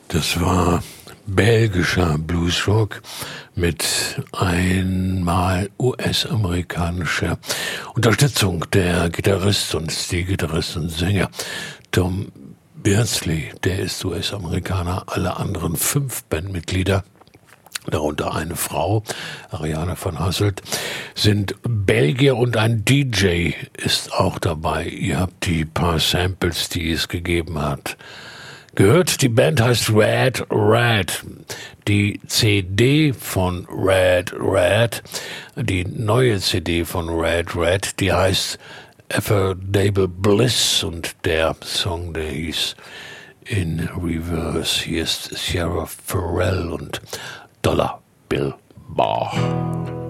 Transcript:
Das war belgischer Bluesrock mit einmal US-amerikanischer Unterstützung. Der Gitarrist und die Gitarrist und Sänger Tom Beardsley, der ist US-Amerikaner. Alle anderen 5 Bandmitglieder, darunter eine Frau, Ariane van Hasselt, sind Belgier und ein DJ ist auch dabei. Ihr habt die paar Samples, die es gegeben hat, gehört. Die Band heißt Red Red. Die CD von Red Red, die neue CD von Red Red, die heißt Affordable Bliss und der Song, der hieß In Reverse. Hier ist Sierra Farrell und Dollar Bill Bar.